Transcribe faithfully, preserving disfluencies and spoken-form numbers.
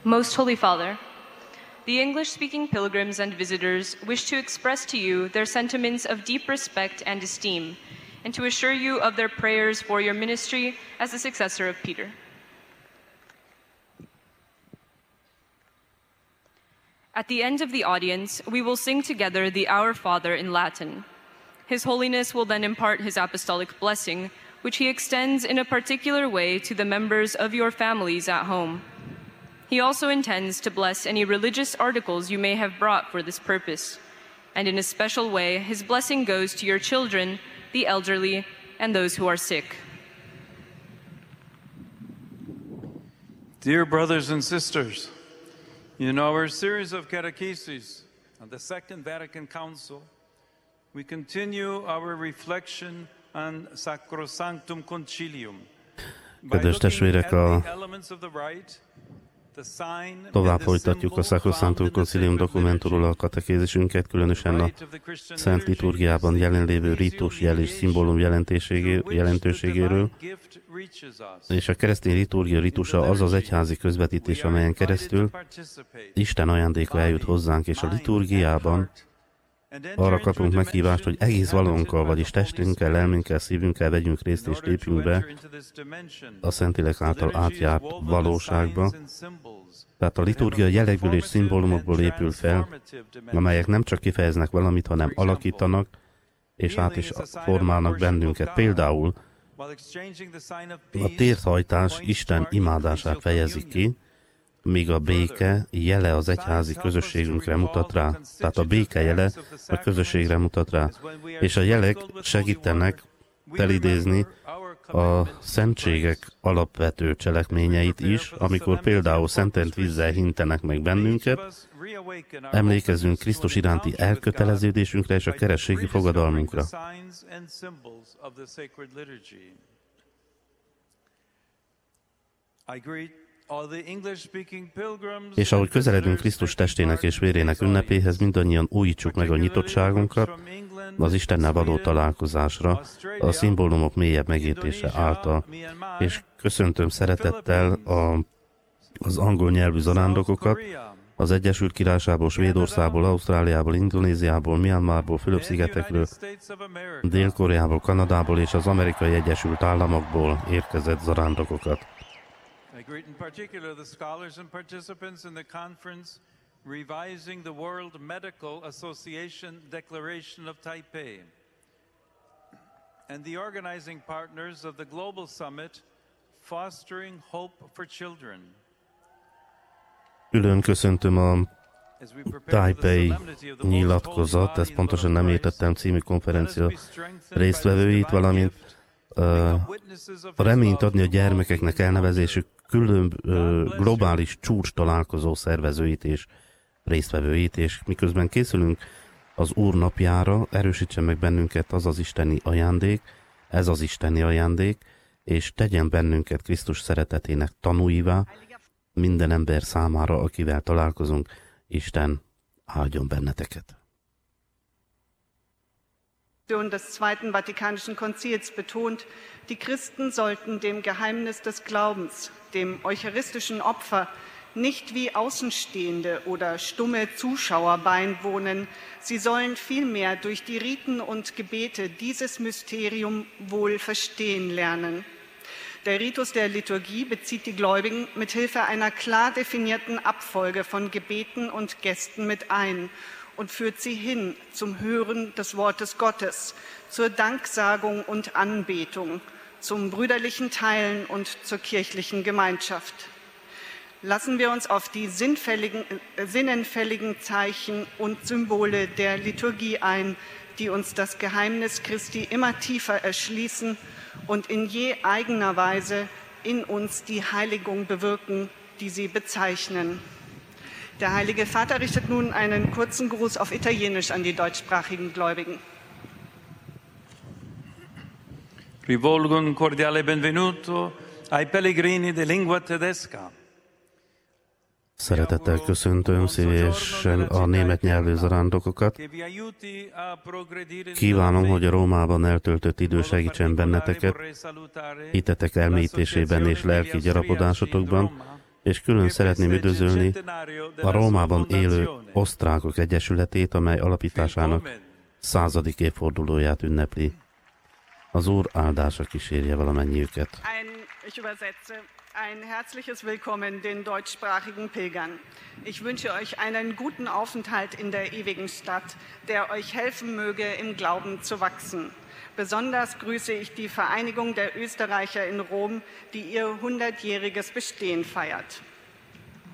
Most Holy Father, the English-speaking pilgrims and visitors wish to express to you their sentiments of deep respect and esteem, and to assure you of their prayers for your ministry as the successor of Peter. At the end of the audience, we will sing together the Our Father in Latin. His Holiness will then impart his apostolic blessing, which he extends in a particular way to the members of your families at home. He also intends to bless any religious articles you may have brought for this purpose. And in a special way, his blessing goes to your children, the elderly, and those who are sick. Dear brothers and sisters, in our series of catecheses on the Second Vatican Council, we continue our reflection on Sacrosanctum Concilium. Kedves testvérek, a tovább folytatjuk a Sacrosanctum Concilium dokumentumról a katekézisünket, különösen a Szent Liturgiában jelenlévő ritus, jel és szimbólum jelentőségéről, és a keresztény liturgia ritusa az az egyházi közvetítés, amelyen keresztül Isten ajándéka eljut hozzánk, és a liturgiában arra kapunk meghívást, hogy egész valónkkal, vagyis testünkkel, lelmünkkel, szívünkkel vegyünk részt és lépjünk be a Szentlélek által átjárt valóságba. Tehát a liturgia jelekből és szimbólumokból épül fel, amelyek nem csak kifejeznek valamit, hanem alakítanak, és át is formálnak bennünket. Például a térthajtás Isten imádását fejezi ki, míg a béke jele az egyházi közösségünkre mutat rá. Tehát a béke jele a közösségre mutat rá. És a jelek segítenek felidézni a szentségek alapvető cselekményeit is, amikor például szentelt vízzel hintenek meg bennünket, emlékezzünk Krisztus iránti elköteleződésünkre és a kerességi fogadalmunkra. És ahogy közeledünk Krisztus testének és vérének ünnepéhez, mindannyian újítsuk meg a nyitottságunkat az Istennel való találkozásra, a szimbólumok mélyebb megértése által. És köszöntöm szeretettel a, az angol nyelvű zarándokokat, az Egyesült Királyságból, Svédországból, Ausztráliából, Indonéziából, Myanmarból, Fülöp-szigetekről, Dél-Koreából, Kanadából és az Amerikai Egyesült Államokból érkezett zarándokokat. I greet in particular the scholars and participants in the conference Revising the World Medical Association Declaration of Taipei and the organizing partners of the Global Summit Fostering Hope for Children. Külön köszöntöm a Taipei nyilatkozat, ezt pontosan nem értettem, című konferencia résztvevőit, valamint uh, a reményt adni a gyermekeknek elnevezésük külön uh, globális csúcs találkozó szervezőit és résztvevőit, és miközben készülünk az Úr napjára, erősítsen meg bennünket az az isteni ajándék, ez az isteni ajándék, és tegyen bennünket Krisztus szeretetének tanúivá minden ember számára, akivel találkozunk. Isten áldjon benneteket. Des Zweiten Vatikanischen Konzils betont, die Christen sollten dem Geheimnis des Glaubens, dem eucharistischen Opfer, nicht wie Außenstehende oder stumme Zuschauer beiwohnen. Sie sollen vielmehr durch die Riten und Gebete dieses Mysterium wohl verstehen lernen. Der Ritus der Liturgie bezieht die Gläubigen mit Hilfe einer klar definierten Abfolge von Gebeten und Gesten mit ein und führt sie hin zum Hören des Wortes Gottes, zur Danksagung und Anbetung, zum brüderlichen Teilen und zur kirchlichen Gemeinschaft. Lassen wir uns auf die sinnfälligen, äh, sinnenfälligen Zeichen und Symbole der Liturgie ein, die uns das Geheimnis Christi immer tiefer erschließen und in je eigener Weise in uns die Heiligung bewirken, die sie bezeichnen. Der Heilige Vater richtet nun einen kurzen Gruß auf Italienisch an die deutschsprachigen Gläubigen. Rivolgo un cordiale benvenuto ai pellegrini di lingua tedesca. Szeretettel köszöntöm szívesen a német nyelvű zarándokokat. Kívánom, hogy a Rómában eltöltött idő segítsen benneteket, hitetek elmélyítésében és lelki gyarapodásotokban, És külön szeretném üdvözölni a Rómában élő osztrákok egyesületét, amely alapításának századik évfordulóját ünnepli. Az Úr áldása kísérje valamennyiüket. Ein, ich übersetze, ein herzliches Willkommen den deutschsprachigen Pilgern. Ich wünsche euch einen guten Aufenthalt in der ewigen Stadt, der euch helfen möge, im Glauben zu wachsen. Besonders grüße ich die Vereinigung der Österreicher in Rom, die ihr hundertjähriges Bestehen feiert.